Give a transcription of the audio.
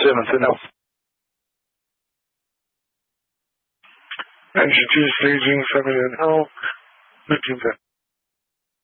anything else. NGT staging 7 in health, 15